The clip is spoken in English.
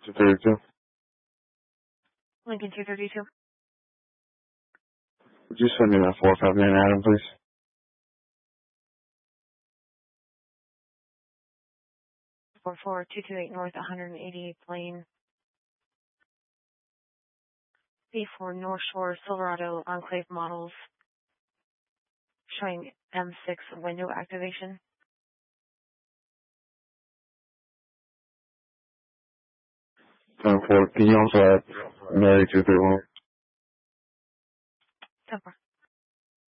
232. Lincoln 232. Would you send me that 459 Adam, please? 44228 North 188th Lane. B4 North Shore Silverado Enclave models showing M6 window activation. 10-4. Can you also add Mary 231? 10-4.